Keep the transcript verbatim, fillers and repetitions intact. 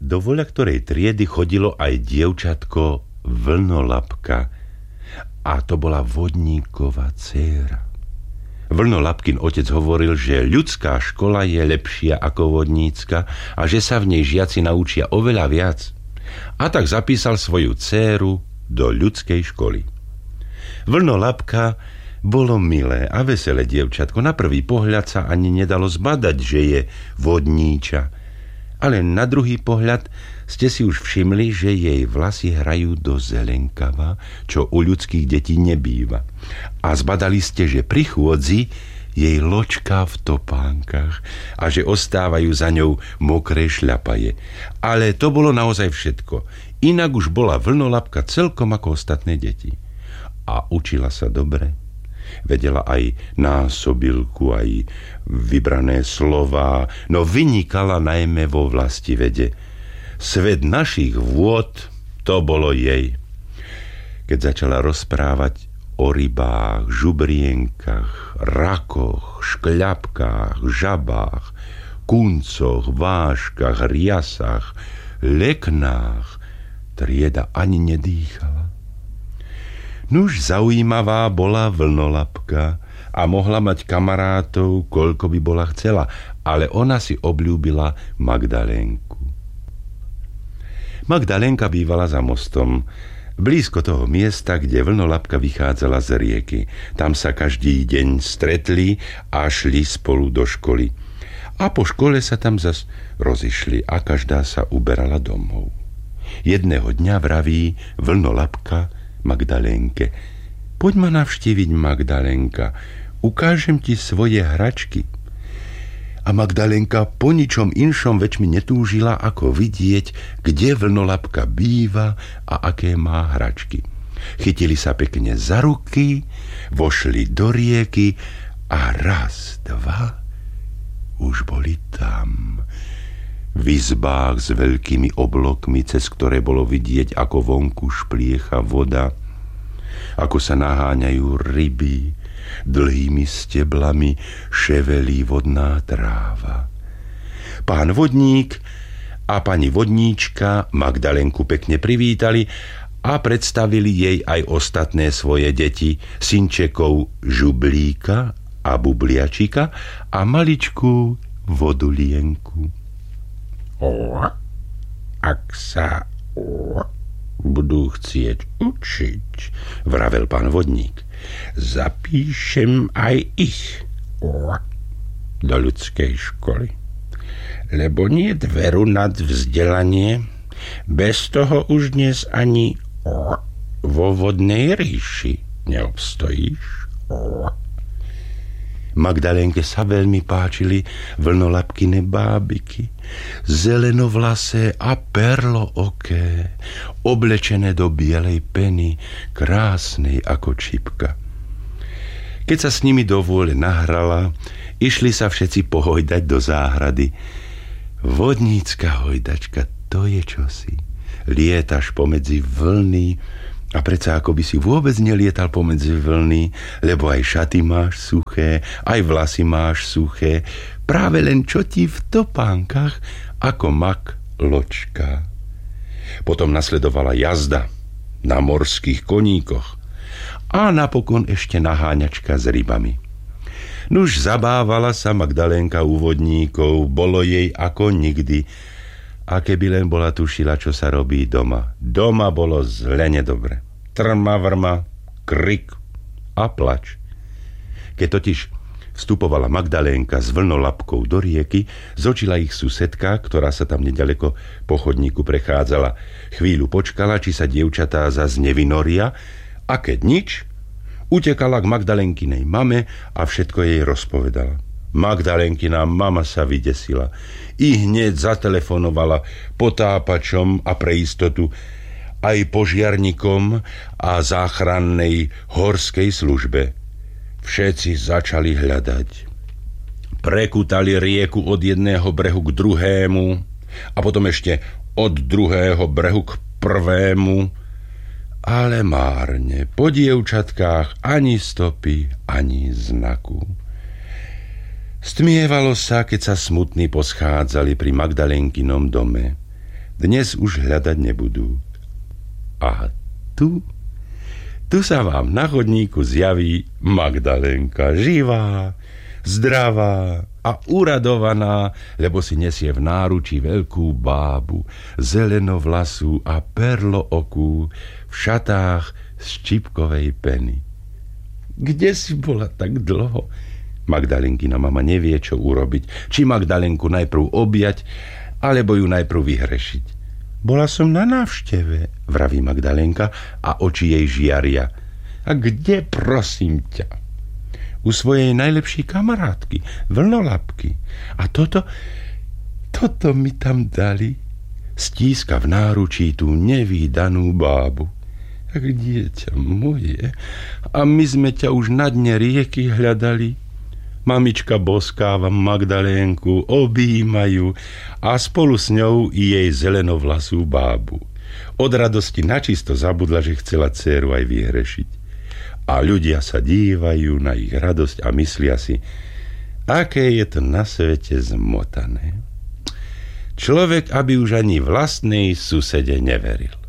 Do voľaktorej triedy chodilo aj dievčatko Vlnolapka a to bola vodníkova dcéra. Vlnolapkin otec hovoril, že ľudská škola je lepšia ako vodnícka a že sa v nej žiaci naučia oveľa viac. A tak zapísal svoju dcéru do ľudskej školy. Vlnolapka bolo milé a veselé dievčatko. Na prvý pohľad sa ani nedalo zbadať, že je vodníča. Ale na druhý pohľad ste si už všimli, že jej vlasy hrajú do zelenkava, čo u ľudských detí nebýva. A zbadali ste, že pri chôdzi jej ločka v topánkach a že ostávajú za ňou mokré šľapaje. Ale to bolo naozaj všetko. Inak už bola Vlnolapka celkom ako ostatné deti. A učila sa dobre. Vedela aj násobilku, aj vybrané slová, no vynikala najmä vo vlastivede. Svet našich vôd, to bolo jej. Keď začala rozprávať o rybách, žubrienkach, rakoch, škľapkách, žabách, kuncoch, váškach, riasach, leknách, trieda ani nedýchala. Nuž zaujímavá bola Vlnolapka a mohla mať kamarátov, koľko by bola chcela, ale ona si obľúbila Magdalénku. Magdalénka bývala za mostom, blízko toho miesta, kde Vlnolapka vychádzala z rieky. Tam sa každý deň stretli a šli spolu do školy. A po škole sa tam zas rozišli a každá sa uberala domov. Jedného dňa vraví Vlnolapka Magdalénke: poď ma navštíviť, Magdalénka, ukážem ti svoje hračky. A Magdalénka po ničom inšom väčšmi netúžila, ako vidieť, kde Vlnolapka býva a aké má hračky. Chytili sa pekne za ruky, vošli do rieky a raz, dva, už boli tam. V izbách s veľkými oblokmi, cez ktoré bolo vidieť, ako vonku špliecha voda, ako sa naháňajú ryby, dlhými steblami ševelí vodná tráva. Pán vodník a pani vodníčka Magdalénku pekne privítali a predstavili jej aj ostatné svoje deti, synčekov Žublíka a Bubliačika a maličkú Vodulienku. O, ak sa o, budú chcieť učiť, vravel pán vodník, zapíšem aj ich o, do ľudskej školy. Lebo nie dveru nad vzdelanie, bez toho už dnes ani o, vo vodnej ríši neobstojíš. O. Magdalénke sa veľmi páčili Vlnolapkine bábiky, zelenovlasé a perlooké, oblečené do bielej peny, krásnej ako čipka. Keď sa s nimi do vôle nahrala, išli sa všetci pohojdať do záhrady. Vodnícka hojdačka, to je čosi. Lietaš pomedzi vlny, a predsa ako by si vôbec nelietal pomedzi vlny, lebo aj šaty máš suché, aj vlasy máš suché, práve len čo ti v topánkach ako mak ločka. Potom nasledovala jazda na morských koníkoch a napokon ešte naháňačka s rybami. Nuž zabávala sa Magdalénka u vodníkov, bolo jej ako nikdy. A keby len bola tušila, čo sa robí doma. Doma bolo zle nedobre. Trma, vrma, krik a plač. Keď totiž vstupovala Magdalénka s Vlnolapkou do rieky, zočila ich susedka, ktorá sa tam nedaleko po chodníku prechádzala. Chvíľu počkala, či sa dievčatá zas nevynoria, a keď nič, utekala k Magdalénkinej mame a všetko jej rozpovedala. Magdalénkina mama sa vydesila. I hneď zatelefonovala potápačom a pre istotu aj požiarnikom a záchrannej horskej službe. Všetci začali hľadať. Prekutali rieku od jedného brehu k druhému a potom ešte od druhého brehu k prvému, ale márne. Po dievčatkách ani stopy, ani znaku. Stmievalo sa, keď sa smutní poschádzali pri Magdalénkinom dome. dnes už hľadať nebudú. A tu, tu sa vám na chodníku zjaví Magdalenka, živá, zdravá a uradovaná, lebo si nesie v náručí veľkú bábu, zelenovlasú a perlookú v šatách z čipkovej peny. Kde si bola tak dlho? Magdalenkina mama nevie, čo urobiť. Či Magdalenku najprv objať, alebo ju najprv vyhrešiť. Bola som na návšteve, vraví Magdalenka a oči jej žiaria. A kde, prosím ťa? U svojej najlepšej kamarátky, vlnolapky. A toto, toto mi tam dali. Stíska v náručí tú nevídanú bábu. Ak dieťa moje, a my sme ťa už na dne rieky hľadali. Mamička boskáva Magdalénku, objímajú a spolu s ňou i jej zelenovlasú bábu. Od radosti načisto zabudla, že chcela dcéru aj vyhrešiť. A ľudia sa dívajú na ich radosť a myslia si, aké je to na svete zmotané. Človek, aby už ani vlastnej susede neveril.